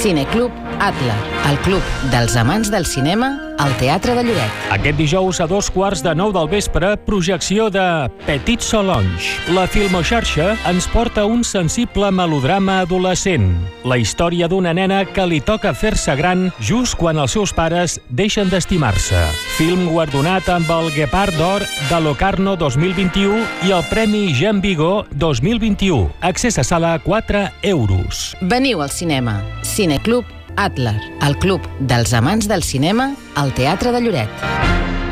Cineclub Atla, el club dels amants del cinema al Teatre de Lloret. Aquest dijous a 8:15 del vespre, projecció de Petit Solange. La Filmoxarxa ens porta un sensible melodrama adolescent. La història d'una nena que li toca fer-se gran just quan els seus pares deixen d'estimar-se. Film guardonat amb el Guepard d'Or de Locarno 2021 i el Premi Jean Vigo 2021. Accés a sala a 4 euros. Veniu al cinema. Cineclub Atla, el club dels amants del cinema al Teatre de Lloret.